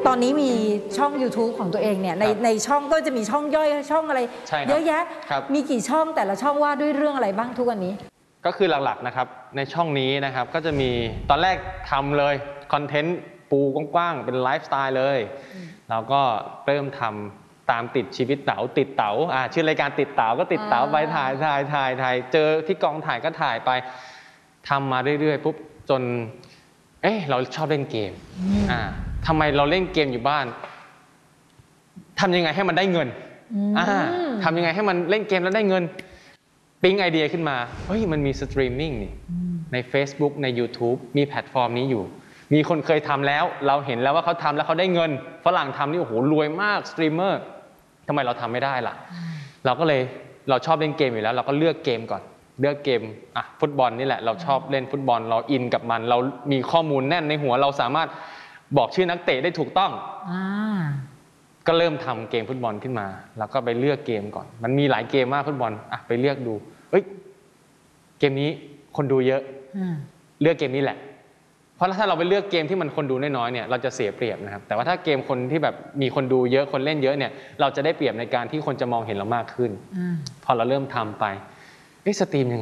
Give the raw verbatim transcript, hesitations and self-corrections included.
ตอนนี้มีช่อง YouTube ของตัวเองเนี่ยในในช่องก็จะมีช่องย่อยช่องอะไรเยอะแยะมีกี่ช่องแต่ละช่องว่าด้วยเรื่องอะไรบ้างทุกวันนี้ก็คือหลักๆนะครับในช่องนี้นะครับก็จะมีตอนแรกทำเลยคอนเทนต์ปูกว้างๆเป็นไลฟ์สไตล์เลยเราก็เริ่มทำตามติดชีวิตเต๋าติดเต๋าอ่าชื่อรายการติดเต๋าก็ติดเต๋าไปถ่ายถ่ายถ่ายถ่ายเจอที่กองถ่ายก็ถ่ายไปทำมาเรื่อยๆปุ๊บจนเอ๊ะเราชอบเล่นเกมอ่าทำไมเราเล่นเกมอยู่บ้านทำยังไงให้มันได้เงินอ่าทำยังไงให้มันเล่นเกมแล้วได้เงินปิ๊งไอเดียขึ้นมาเฮ้ยมันมีสตรีมมิ่งนี่ใน Facebook ใน YouTube มีแพลตฟอร์มนี้อยู่มีคนเคยทำแล้วเราเห็นแล้วว่าเขาทำแล้วเขาได้เงินฝรั่งทำนี่โอ้โหรวยมากสตรีมเมอร์ทำไมเราทำไม่ได้ล่ะเราก็เลยเราชอบเล่นเกมอยู่แล้วเราก็เลือกเกมก่อนเลือกเกมอ่ะฟุตบอลนี่แหละเราชอบเล่นฟุตบอลเราอินกับมันเรามีข้อมูลแน่นในหัวเราสามารถบอกชื่อนักเตะได้ถูกต้องก็เริ่มทำเกมฟุตบอลขึ้นมาแล้วก็ไปเลือกเกมก่อนมันมีหลายเกมมากฟุตบอลอ่ะไปเลือกดูเอ้ยเกมนี้คนดูเยอะเลือกเกมนี้แหละเพราะถ้าเราไปเลือกเกมที่มันคนดูน้อยๆเนี่ยเราจะเสียเปรียบนะครับแต่ว่าถ้าเกมคนที่แบบมีคนดูเยอะคนเล่นเยอะเนี่ยเราจะได้เปรียบในการที่คนจะมองเห็นเรามากขึ้นพอเราเริ่มทำไปเอ๊ะสตรีมยังไง